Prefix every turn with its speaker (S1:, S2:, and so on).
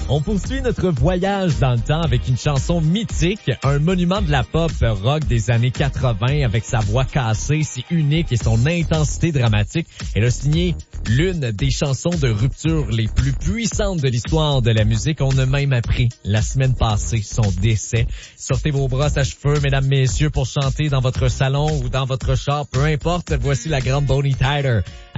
S1: On poursuit notre voyage dans le temps avec une chanson mythique, un monument de la pop rock des années 80 avec sa voix cassée, si unique et son intensité dramatique. Elle a signé l'une des chansons de rupture les plus puissantes de l'histoire de la musique. On a même appris la semaine passée son décès. Sortez vos brosses à cheveux, mesdames, messieurs, pour chanter dans votre salon ou dans votre char, peu importe. Voici la grande Bonnie Tyler